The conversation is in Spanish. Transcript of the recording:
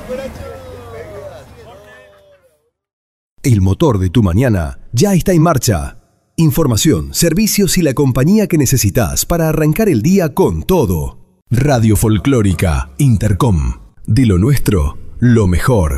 El motor de tu mañana ya está en marcha. Información, servicios y la compañía que necesitas para arrancar el día con todo. Radio Folclórica Intercom. De lo nuestro, lo mejor.